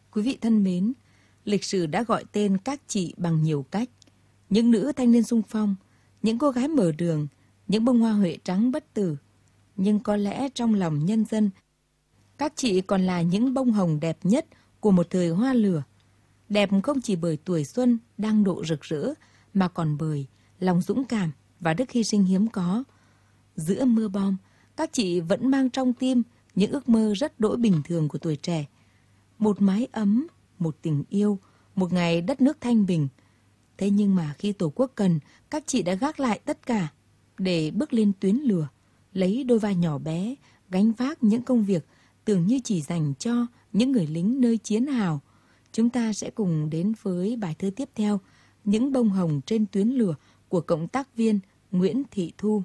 Quý vị thân mến, lịch sử đã gọi tên các chị bằng nhiều cách. Những nữ thanh niên xung phong, những cô gái mở đường, những bông hoa huệ trắng bất tử. Nhưng có lẽ trong lòng nhân dân, các chị còn là những bông hồng đẹp nhất của một thời hoa lửa. Đẹp không chỉ bởi tuổi xuân đang độ rực rỡ, mà còn bởi lòng dũng cảm và đức hy sinh hiếm có. Giữa mưa bom, các chị vẫn mang trong tim những ước mơ rất đỗi bình thường của tuổi trẻ. Một mái ấm, một tình yêu, một ngày đất nước thanh bình. Thế nhưng mà khi Tổ quốc cần, các chị đã gác lại tất cả để bước lên tuyến lửa, lấy đôi vai nhỏ bé, gánh vác những công việc tưởng như chỉ dành cho những người lính nơi chiến hào. Chúng ta sẽ cùng đến với bài thơ tiếp theo, Những bông hồng trên tuyến lửa của cộng tác viên Nguyễn Thị Thu.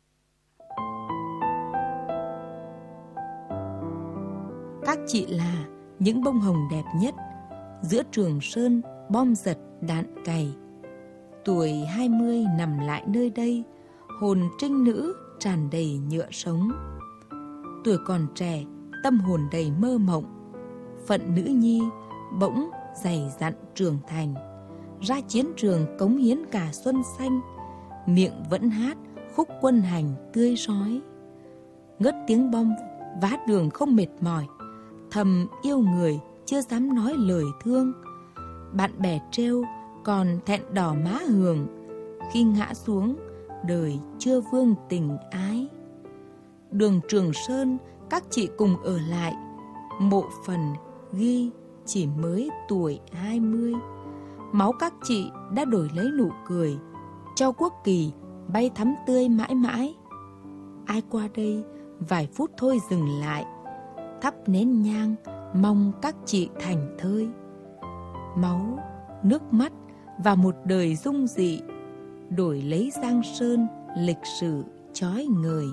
Các chị là những bông hồng đẹp nhất, giữa Trường Sơn bom giật đạn cày. Tuổi 20 nằm lại nơi đây, hồn trinh nữ tràn đầy nhựa sống. Tuổi còn trẻ, tâm hồn đầy mơ mộng, phận nữ nhi bỗng dày dặn trưởng thành. Ra chiến trường cống hiến cả xuân xanh, miệng vẫn hát khúc quân hành tươi rói. Ngớt tiếng bom vá đường không mệt mỏi, thầm yêu người chưa dám nói lời thương. Bạn bè trêu còn thẹn đỏ má hường, khi ngã xuống đời chưa vương tình ái. Đường Trường Sơn các chị cùng ở lại, mộ phần ghi chỉ mới tuổi 20. Máu các chị đã đổi lấy nụ cười, cho quốc kỳ bay thắm tươi mãi mãi. Ai qua đây vài phút thôi dừng lại, thắp nén nhang mong các chị thành thơi. Máu, nước mắt và một đời dung dị, đổi lấy Giang Sơn lịch sử chói ngời.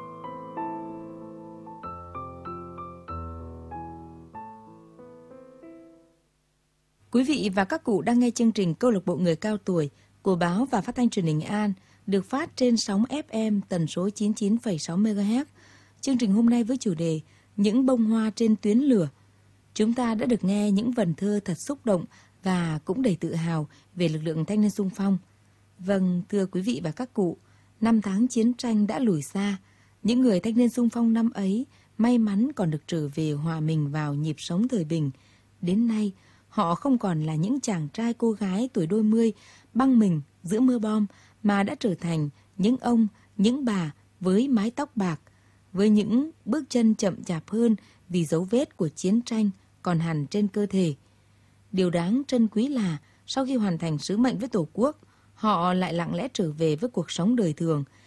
Quý vị và các cụ đang nghe chương trình Câu lạc bộ người cao tuổi của báo và phát thanh truyền hình An, được phát trên sóng FM tần số 99,6 MHz. Chương trình hôm nay với chủ đề Những bông hoa trên tuyến lửa. Chúng ta đã được nghe những vần thơ thật xúc động và cũng đầy tự hào về lực lượng thanh niên xung phong. Vâng, thưa quý vị và các cụ, năm tháng chiến tranh đã lùi xa. Những người thanh niên xung phong năm ấy may mắn còn được trở về hòa mình vào nhịp sống thời bình. Đến nay, họ không còn là những chàng trai cô gái tuổi đôi mươi băng mình giữa mưa bom, mà đã trở thành những ông, những bà với mái tóc bạc, với những bước chân chậm chạp hơn vì dấu vết của chiến tranh còn hằn trên cơ thể. Điều đáng trân quý là sau khi hoàn thành sứ mệnh với Tổ quốc, họ lại lặng lẽ trở về với cuộc sống đời thường,